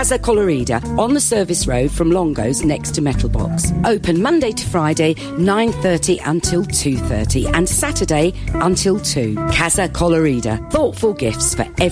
Casa Colorida, on the service road from Longo's next to Metal Box. Open Monday to Friday, 9:30 until 2:30, and Saturday until 2. Casa Colorida. Thoughtful gifts for every